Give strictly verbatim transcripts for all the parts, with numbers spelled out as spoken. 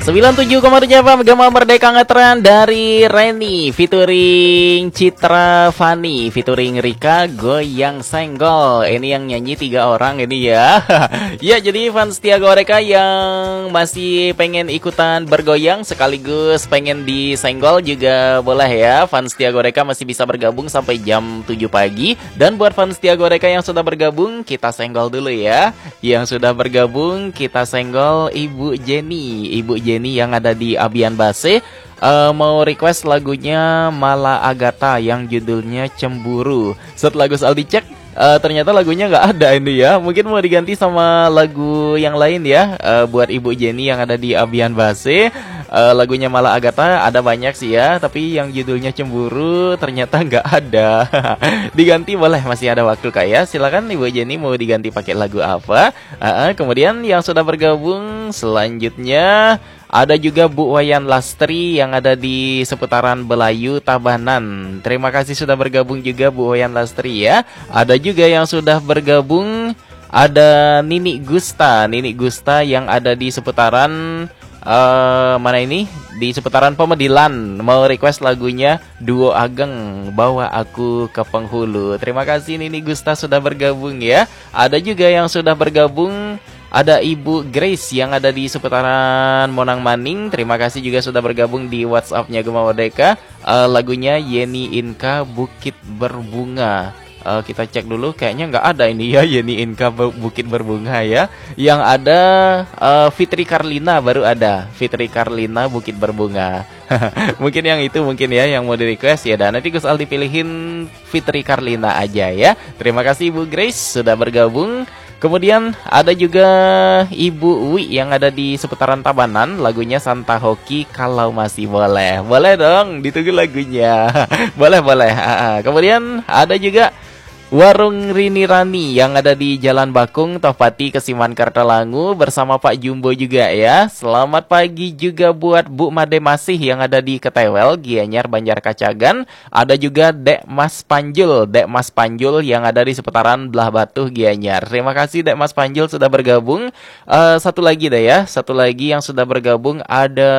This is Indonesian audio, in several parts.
sembilan puluh tujuh koma tujuh F M Gema Merdeka Ngetren dari Reni featuring Citra Fani featuring Rika Goyang Senggol. Ini yang nyanyi tiga orang ini ya. Ya, jadi fans Setia Goreka yang masih pengen ikutan bergoyang sekaligus pengen disenggol juga boleh ya. Fans Setia Goreka masih bisa bergabung sampai jam tujuh pagi. Dan buat fans Setia Goreka yang sudah bergabung, kita senggol dulu ya. Yang sudah bergabung kita senggol Ibu Jenny. Ibu Jenny Jenny yang ada di Abian Base uh, mau request lagunya Mala Agatha yang judulnya Cemburu. Setelah Gus Aldi cek uh, ternyata lagunya nggak ada ini ya. Mungkin mau diganti sama lagu yang lain ya. Uh, buat Ibu Jenny yang ada di Abian Base, uh, lagunya Mala Agatha ada banyak sih ya, tapi yang judulnya Cemburu ternyata nggak ada. Diganti boleh, masih ada waktu kak ya. Silakan Ibu Jenny mau diganti pakai lagu apa. uh, uh, Kemudian yang sudah bergabung selanjutnya ada juga Bu Wayan Lastri yang ada di seputaran Belayu Tabanan. Terima kasih sudah bergabung juga Bu Wayan Lastri ya. Ada juga yang sudah bergabung, ada Nini Gusta. Nini Gusta yang ada di seputaran uh, mana ini? Di seputaran Pemedilan. Mau request lagunya Duo Ageng Bawa Aku ke Penghulu. Terima kasih Nini Gusta sudah bergabung ya. Ada juga yang sudah bergabung, ada Ibu Grace yang ada di seputaran Monang Maning. Terima kasih juga sudah bergabung di WhatsApp-nya Gema Merdeka. uh, Lagunya Yeni Inka Bukit Berbunga. uh, Kita cek dulu, kayaknya nggak ada ini ya Yeni Inka Bukit Berbunga ya. Yang ada uh, Fitri Karlina baru ada. Fitri Karlina Bukit Berbunga. Mungkin yang itu mungkin ya yang mau di request ya. Dan nanti Gus Aldi pilihin Fitri Karlina aja ya. Terima kasih Ibu Grace sudah bergabung. Kemudian ada juga Ibu Wi yang ada di seputaran Tabanan. Lagunya Santa Hoki Kalau Masih Boleh. Boleh dong, ditunggu lagunya. Boleh, boleh. Kemudian ada juga Warung Rini Rani yang ada di Jalan Bakung, Topati, Kesiman, Kartalangu bersama Pak Jumbo juga ya. Selamat pagi juga buat Bu Made Masih yang ada di Ketewel, Gianyar, Banjar Kacagan. Ada juga Dek Mas Panjul, Dek Mas Panjul yang ada di seputaran Belah Batu, Gianyar. Terima kasih Dek Mas Panjul sudah bergabung. Uh, satu lagi deh ya, satu lagi yang sudah bergabung ada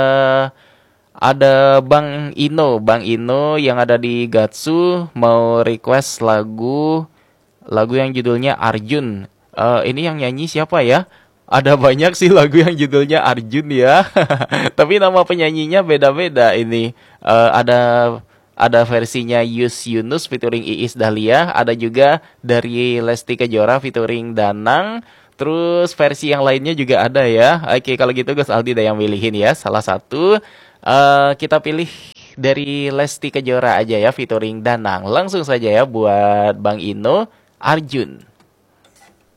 Ada Bang Ino, Bang Ino yang ada di Gatsu mau request lagu lagu yang judulnya Arjun. Uh, ini yang nyanyi siapa ya? Ada banyak sih lagu yang judulnya Arjun ya. Tapi nama penyanyinya beda-beda ini. Uh, ada ada versinya Yus Yunus featuring Iis Dahlia, ada juga dari Lesti Kejora featuring Danang. Terus versi yang lainnya juga ada ya. Oke, kalau gitu Gus Aldi dah yang milihin ya. Salah satu Uh, kita pilih dari Lesti Kejora aja ya featuring Danang. Langsung saja ya buat Bang Ino, Arjun.